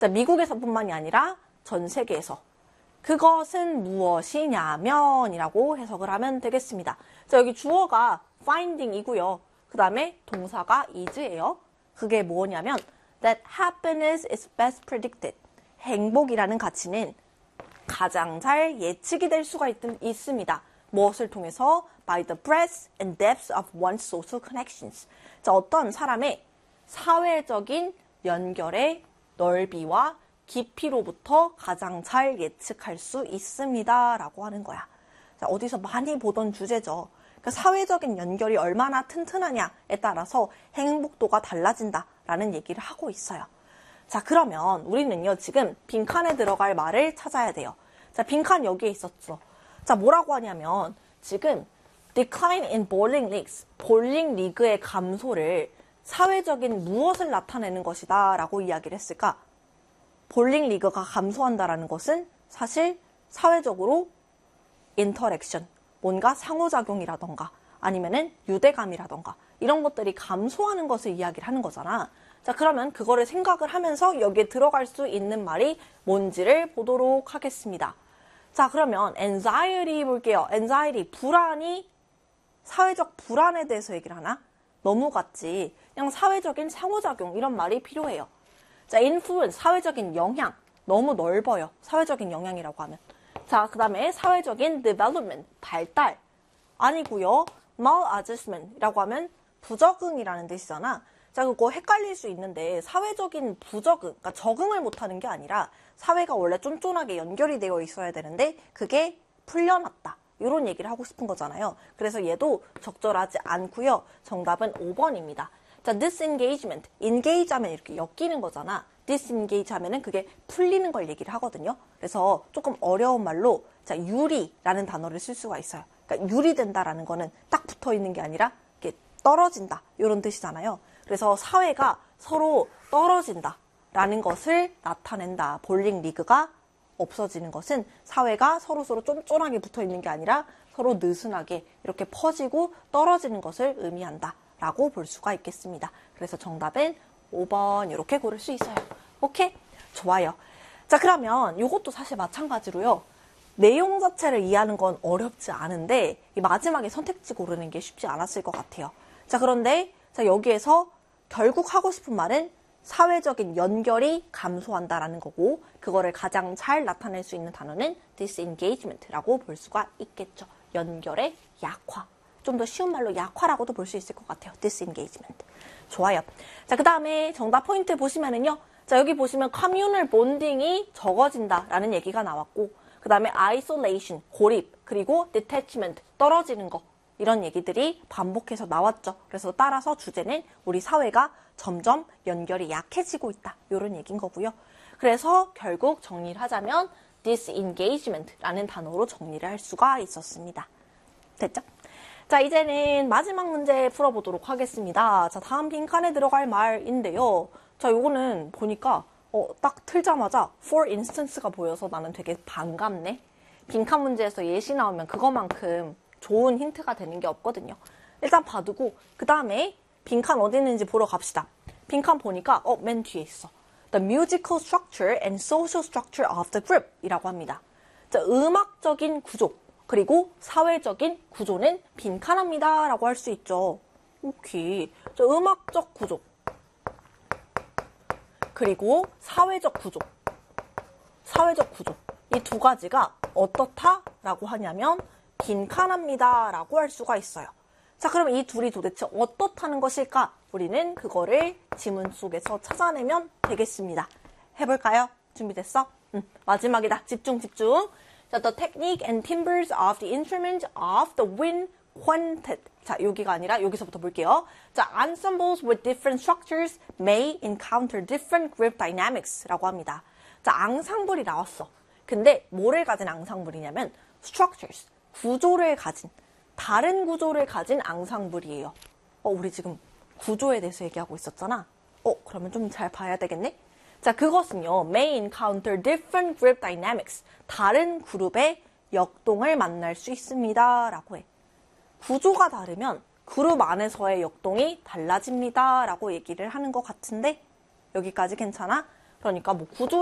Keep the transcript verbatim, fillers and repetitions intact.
자, 미국에서뿐만이 아니라 전 세계에서. 그것은 무엇이냐면 이라고 해석을 하면 되겠습니다. 자, 여기 주어가 finding이고요. 그 다음에 동사가 is예요. 그게 뭐냐면 that happiness is best predicted. 행복이라는 가치는 가장 잘 예측이 될 수가 있, 있습니다. 무엇을 통해서? By the breadth and depth of one's social connections. 자, 어떤 사람의 사회적인 연결의 넓이와 깊이로부터 가장 잘 예측할 수 있습니다. 라고 하는 거야. 자, 어디서 많이 보던 주제죠. 그러니까 사회적인 연결이 얼마나 튼튼하냐에 따라서 행복도가 달라진다. 라는 얘기를 하고 있어요. 자, 그러면 우리는요, 지금 빈칸에 들어갈 말을 찾아야 돼요. 자, 빈칸 여기에 있었죠. 자, 뭐라고 하냐면, 지금 decline in bowling leagues, 볼링 리그의 감소를 사회적인 무엇을 나타내는 것이다 라고 이야기를 했을까? 볼링 리그가 감소한다라는 것은 사실 사회적으로 인터랙션, 뭔가 상호작용이라던가 아니면은 유대감이라던가 이런 것들이 감소하는 것을 이야기를 하는 거잖아. 자, 그러면 그거를 생각을 하면서 여기에 들어갈 수 있는 말이 뭔지를 보도록 하겠습니다. 자, 그러면 anxiety 볼게요. anxiety, 불안이 사회적 불안에 대해서 얘기를 하나? 너무 같지. 그냥 사회적인 상호작용 이런 말이 필요해요. 자, influence, 사회적인 영향. 너무 넓어요. 사회적인 영향이라고 하면. 자, 그 다음에 사회적인 development, 발달. 아니고요. maladjustment이라고 하면 부적응이라는 뜻이잖아. 자, 그거 헷갈릴 수 있는데 사회적인 부적응, 그러니까 적응을 못하는 게 아니라 사회가 원래 쫀쫀하게 연결이 되어 있어야 되는데 그게 풀려났다. 이런 얘기를 하고 싶은 거잖아요. 그래서 얘도 적절하지 않고요. 정답은 오 번입니다. 자, disengagement, engage 하면 이렇게 엮이는 거잖아. disengage 하면은 그게 풀리는 걸 얘기를 하거든요. 그래서 조금 어려운 말로 자, 유리라는 단어를 쓸 수가 있어요. 그러니까 유리된다라는 거는 딱 붙어 있는 게 아니라 이렇게 떨어진다. 이런 뜻이잖아요. 그래서 사회가 서로 떨어진다라는 것을 나타낸다. 볼링 리그가 없어지는 것은 사회가 서로서로 쫀쫀하게 붙어 있는 게 아니라 서로 느슨하게 이렇게 퍼지고 떨어지는 것을 의미한다. 라고 볼 수가 있겠습니다. 그래서 정답은 오 번 이렇게 고를 수 있어요. 오케이? 좋아요. 자, 그러면 이것도 사실 마찬가지로요. 내용 자체를 이해하는 건 어렵지 않은데 이 마지막에 선택지 고르는 게 쉽지 않았을 것 같아요. 자, 그런데 자, 여기에서 결국 하고 싶은 말은 사회적인 연결이 감소한다라는 거고 그거를 가장 잘 나타낼 수 있는 단어는 disengagement라고 볼 수가 있겠죠. 연결의 약화. 좀 더 쉬운 말로 약화라고도 볼 수 있을 것 같아요. disengagement. 좋아요. 자, 그 다음에 정답 포인트 보시면은요. 자, 여기 보시면 communal bonding이 적어진다라는 얘기가 나왔고 그 다음에 isolation, 고립, 그리고 detachment, 떨어지는 거 이런 얘기들이 반복해서 나왔죠. 그래서 따라서 주제는 우리 사회가 점점 연결이 약해지고 있다. 이런 얘기인 거고요. 그래서 결국 정리를 하자면 disengagement라는 단어로 정리를 할 수가 있었습니다. 됐죠? 자, 이제는 마지막 문제 풀어보도록 하겠습니다. 자, 다음 빈칸에 들어갈 말인데요. 자, 요거는 보니까 어, 딱 틀자마자 for instance가 보여서 나는 되게 반갑네. 빈칸 문제에서 예시 나오면 그거만큼 좋은 힌트가 되는 게 없거든요. 일단 봐두고 그 다음에 빈칸 어디 있는지 보러 갑시다. 빈칸 보니까 어, 맨 뒤에 있어. The musical structure and social structure of the group 이라고 합니다. 자, 음악적인 구조 그리고 사회적인 구조는 빈칸합니다 라고 할 수 있죠. 오케이. 자, 음악적 구조 그리고 사회적 구조 사회적 구조 이 두 가지가 어떻다 라고 하냐면 빈칸합니다 라고 할 수가 있어요. 자, 그럼 이 둘이 도대체 어떻다는 것일까? 우리는 그거를 지문 속에서 찾아내면 되겠습니다. 해볼까요? 준비됐어? 음, 마지막이다. 집중 집중. 자, the technique and timbres of the instrument of the wind quintet. 자, 여기가 아니라 여기서부터 볼게요. 자, ensembles with different structures may encounter different group dynamics 라고 합니다. 자, 앙상블이 나왔어. 근데 뭐를 가진 앙상블이냐면 structures, 구조를 가진, 다른 구조를 가진 앙상블이에요. 어, 우리 지금 구조에 대해서 얘기하고 있었잖아. 어, 그러면 좀 잘 봐야 되겠네? 자, 그것은요, may encounter different group dynamics. 다른 그룹의 역동을 만날 수 있습니다. 라고 해. 구조가 다르면 그룹 안에서의 역동이 달라집니다. 라고 얘기를 하는 것 같은데, 여기까지 괜찮아? 그러니까 뭐 구조